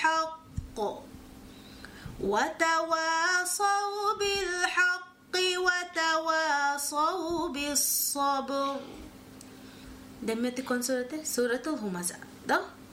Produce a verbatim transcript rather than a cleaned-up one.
بالحق وتواصوا بالحق وتواصوا بالصبر. دمت كون سورة سورة الهمزة ده